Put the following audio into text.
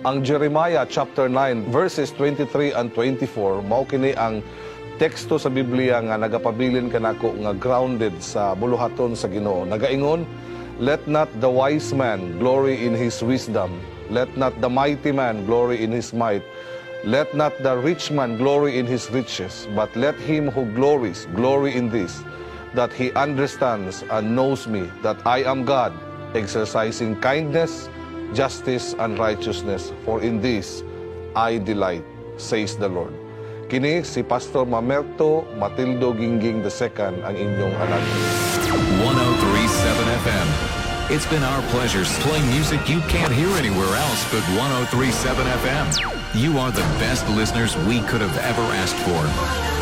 Ang Jeremiah chapter 9 verses 23 and 24 mao kini ang teksto sa Biblia nga nagapabilin kanako nga grounded sa buluhaton sa Ginoo. Nagaingon, let not the wise man glory in his wisdom, let not the mighty man glory in his might, let not the rich man glory in his riches, but let him who glories glory in this, that he understands and knows me, that I am God, exercising kindness, justice, and righteousness, for in this I delight, says the Lord. Kini si Pastor Mamerto Matildo Gingging II ang inyong anak. 103.7 FM. It's been our pleasure playing music you can't hear anywhere else but 103.7 FM. You are the best listeners we could have ever asked for.